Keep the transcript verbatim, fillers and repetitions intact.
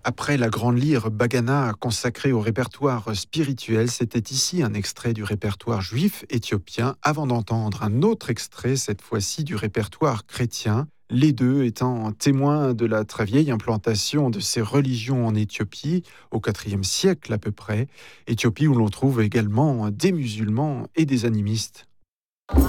Après la grande lyre Bagana consacrée au répertoire spirituel, c'était ici un extrait du répertoire juif éthiopien avant d'entendre un autre extrait, cette fois-ci du répertoire chrétien, les deux étant témoins de la très vieille implantation de ces religions en Éthiopie, au quatrième siècle à peu près, Éthiopie où l'on trouve également des musulmans et des animistes.